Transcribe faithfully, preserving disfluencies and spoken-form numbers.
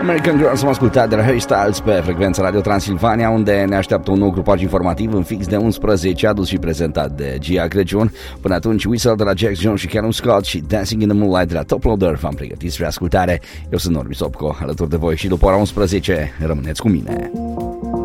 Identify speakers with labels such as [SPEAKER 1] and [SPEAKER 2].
[SPEAKER 1] American Girls am ascultat de la Harry Styles pe frecvența Radio Transilvania, unde ne așteaptă un nou grupaj informativ în fix de unsprezece, adus și prezentat de Gia Crăciun. Până atunci, Whistle de la Jax Jones și Callum Scott și Dancing in the Moonlight de la Top Loader v-am pregătit spre ascultare. Eu sunt Norbi Sopco, alături de voi și după ora unsprezece rămâneți cu mine.